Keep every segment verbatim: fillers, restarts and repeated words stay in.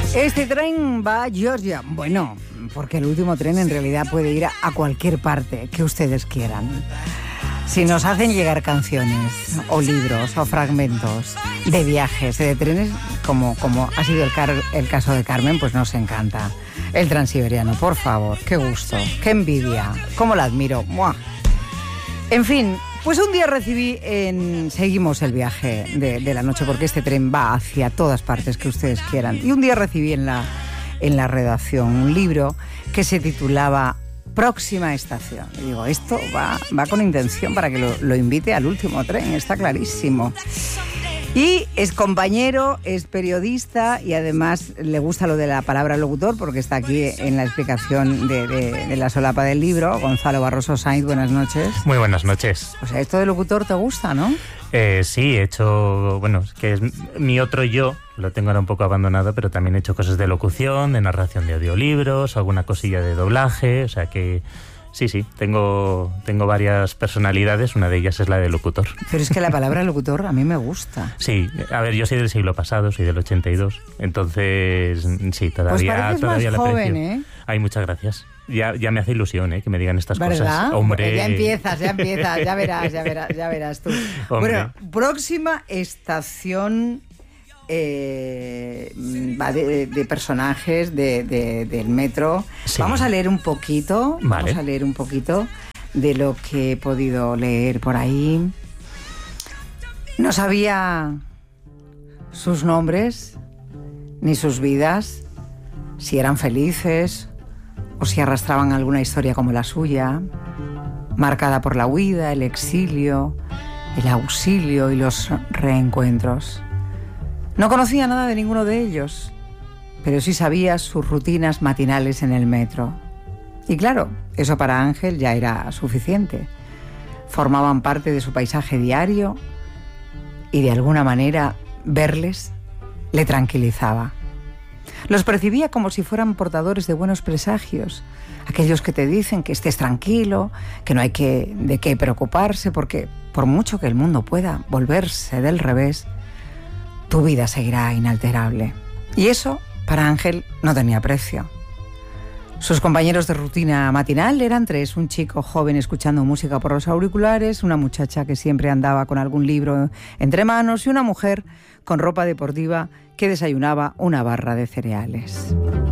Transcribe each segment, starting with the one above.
Este tren va a Georgia. Bueno, porque el último tren en realidad puede ir a cualquier parte que ustedes quieran. Si nos hacen llegar canciones o libros o fragmentos de viajes, de trenes, como, como ha sido el, car- el caso de Carmen, pues nos encanta. El Transiberiano, por favor, qué gusto, qué envidia, cómo la admiro. ¡Muah! En fin, pues un día recibí en... Seguimos el viaje de, de la noche porque este tren va hacia todas partes que ustedes quieran. Y un día recibí en la, en la redacción un libro que se titulaba Próxima Estación. Y digo, esto va, va con intención para que lo, lo invite al último tren, está clarísimo. Y es compañero, es periodista y además le gusta lo de la palabra locutor porque está aquí en la explicación de, de, de la solapa del libro. Gonzalo Barroso Sainz, buenas noches. Muy buenas noches. O sea, esto de locutor te gusta, ¿no? Eh, sí, he hecho, bueno, que es mi otro yo, lo tengo ahora un poco abandonado, pero también he hecho cosas de locución, de narración de audiolibros, alguna cosilla de doblaje, o sea que... Sí, sí, tengo, tengo varias personalidades, una de ellas es la de locutor. Pero es que la palabra locutor a mí me gusta. Sí, a ver, yo soy del siglo pasado, soy del ochenta y dos, entonces sí, todavía, pues pareces todavía más la joven, aprecio. ¿eh? Ay, muchas gracias. Ya, ya me hace ilusión, ¿eh? Que me digan estas ¿verdad? cosas. Hombre. Porque ya empiezas, ya empiezas, ya verás, ya verás, ya verás tú. Hombre. Bueno, próxima estación... Eh, va de, de personajes de, de, del metro. Sí. Vamos a leer un poquito, vale. vamos a leer un poquito de lo que he podido leer por ahí. No sabía sus nombres ni sus vidas, si eran felices o si arrastraban alguna historia como la suya, marcada por la huida, el exilio, el auxilio y los reencuentros. No conocía nada de ninguno de ellos, pero sí sabía sus rutinas matinales en el metro. Y claro, eso para Ángel ya era suficiente. Formaban parte de su paisaje diario y de alguna manera verles le tranquilizaba. Los percibía como si fueran portadores de buenos presagios, aquellos que te dicen que estés tranquilo, que no hay que, de qué preocuparse, porque por mucho que el mundo pueda volverse del revés, tu vida seguirá inalterable. Y eso, para Ángel, no tenía precio. Sus compañeros de rutina matinal eran tres: un chico joven escuchando música por los auriculares, una muchacha que siempre andaba con algún libro entre manos y una mujer con ropa deportiva que desayunaba una barra de cereales.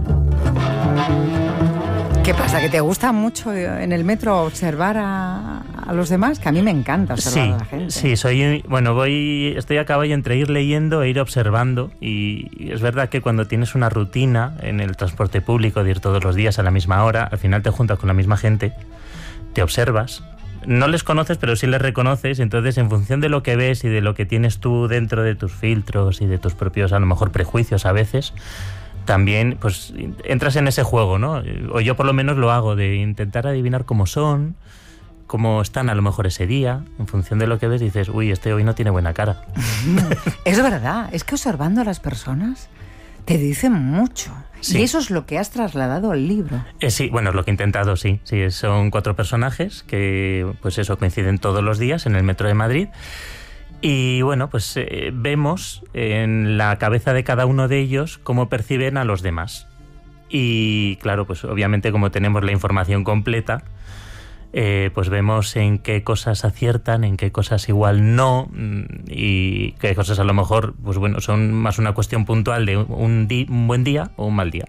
¿Qué pasa? ¿Que te gusta mucho en el metro observar a, a los demás? Que a mí me encanta observar sí, a la gente. Sí, soy, bueno, voy, estoy a caballo entre ir leyendo e ir observando, y es verdad que cuando tienes una rutina en el transporte público de ir todos los días a la misma hora, al final te juntas con la misma gente, te observas, no les conoces pero sí les reconoces, entonces en función de lo que ves y de lo que tienes tú dentro de tus filtros y de tus propios a lo mejor prejuicios a veces, también pues entras en ese juego, ¿no? O yo por lo menos lo hago, de intentar adivinar cómo son, cómo están a lo mejor ese día. En función de lo que ves dices, uy, este hoy no tiene buena cara. Es verdad, es que observando a las personas te dicen mucho. Sí. Y eso es lo que has trasladado al libro. Eh, sí, bueno, es lo que he intentado, sí. sí. Son cuatro personajes que, pues eso, coinciden todos los días en el metro de Madrid. Y bueno, pues eh, vemos en la cabeza de cada uno de ellos cómo perciben a los demás. Y claro, pues obviamente como tenemos la información completa, eh, pues vemos en qué cosas aciertan, en qué cosas igual no, y qué cosas a lo mejor, pues bueno, son más una cuestión puntual de un, di- un buen día o un mal día.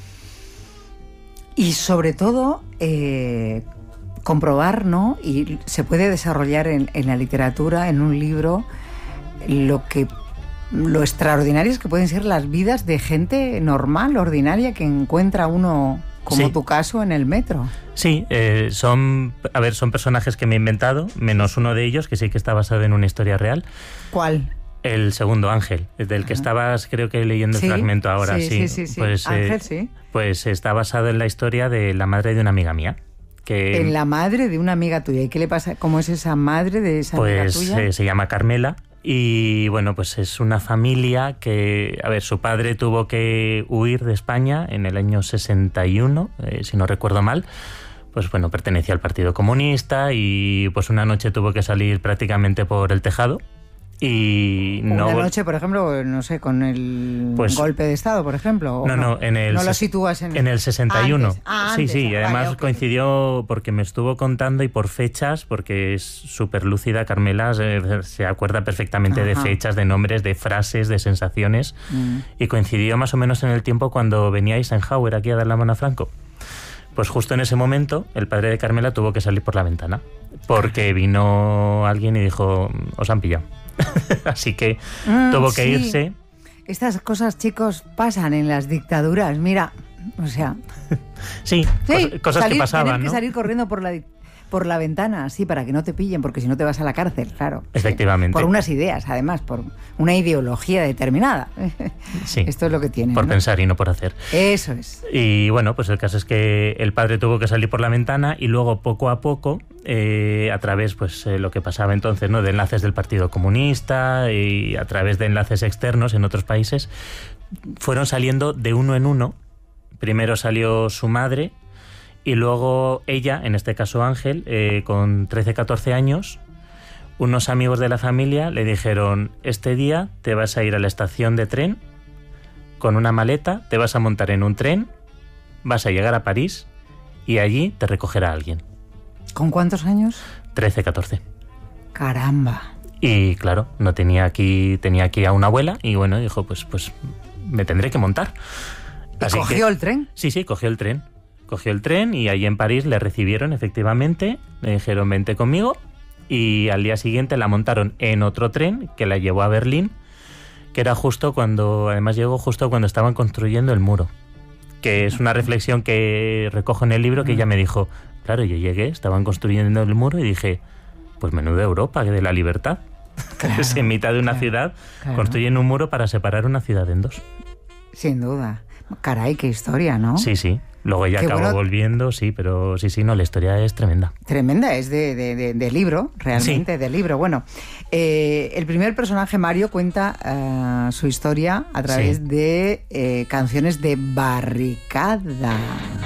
Y sobre todo... Eh... comprobar, ¿no? Y se puede desarrollar en, en la literatura, en un libro, lo que lo extraordinarias que pueden ser las vidas de gente normal, ordinaria, que encuentra uno, como sí. tu caso, en el metro. Sí, eh, son, a ver, son personajes que me he inventado, menos uno de ellos, que sí que está basado en una historia real. ¿Cuál? El segundo, Ángel, del Ajá. que estabas, creo que leyendo ¿Sí? el fragmento ahora. Sí, sí, sí, sí. sí. Pues, Ángel, eh, sí. Pues está basado en la historia de la madre de una amiga mía. Que, en la madre de una amiga tuya. ¿Y qué le pasa? ¿Cómo es esa madre de esa pues, amiga tuya? Pues eh, se llama Carmela y bueno, pues es una familia que, a ver, su padre tuvo que huir de España en el año sesenta y uno, eh, si no recuerdo mal. Pues bueno, pertenecía al Partido Comunista y pues una noche tuvo que salir prácticamente por el tejado Y no Una noche, por ejemplo, no sé, con el pues, golpe de Estado, por ejemplo. No, no, no, en el, no lo sitúas en, en el sesenta y uno. Antes. Ah, sí, antes. sí, y además vale, okay. coincidió porque me estuvo contando y por fechas, porque es súper lúcida, Carmela, se, se acuerda perfectamente Ajá. de fechas, de nombres, de frases, de sensaciones, mm. y coincidió más o menos en el tiempo cuando venía Eisenhower aquí a dar la mano a Franco. Pues justo en ese momento el padre de Carmela tuvo que salir por la ventana porque vino alguien y dijo, os han pillado. Así que mm, tuvo que sí. irse. Estas cosas, chicos, pasan en las dictaduras, mira, o sea... sí, sí cos cosas salir, que pasaban, tener ¿no? que salir corriendo por la, por la ventana, sí, para que no te pillen, porque si no te vas a la cárcel, claro. Efectivamente. Sí. Por unas ideas, además, por una ideología determinada. Sí. Esto es lo que tiene, Por ¿no? pensar y no por hacer. Eso es. Y bueno, pues el caso es que el padre tuvo que salir por la ventana y luego poco a poco... Eh, a través, pues eh, lo que pasaba entonces, ¿no? De enlaces del Partido Comunista y a través de enlaces externos en otros países, fueron saliendo de uno en uno. Primero salió su madre y luego ella, en este caso Ángel, eh, con trece, catorce años, unos amigos de la familia le dijeron, este día te vas a ir a la estación de tren con una maleta, te vas a montar en un tren, vas a llegar a París y allí te recogerá alguien. ¿Con cuántos años? trece, catorce. Caramba. Y claro, no tenía aquí, tenía aquí a una abuela y bueno, dijo, pues, pues me tendré que montar. ¿Y Así cogió que, el tren? Sí, sí, cogió el tren. Cogió el tren y allí en París le recibieron efectivamente, le dijeron vente conmigo y al día siguiente la montaron en otro tren que la llevó a Berlín, que era justo cuando, además llegó justo cuando estaban construyendo el muro, que es una reflexión que recojo en el libro que ella me dijo, claro, yo llegué, estaban construyendo el muro y dije, pues menuda Europa, de la libertad. Claro, es en mitad de una claro, ciudad, claro. construyen un muro para separar una ciudad en dos. Sin duda. Caray, qué historia, ¿no? Sí, sí. Luego ella qué acabó bueno. volviendo, sí, pero sí, sí, no, la historia es tremenda. Tremenda, es de, de, de, de libro, realmente, sí. de libro. Bueno, eh, el primer personaje, Mario, cuenta uh, su historia a través sí. de eh, canciones de barricada.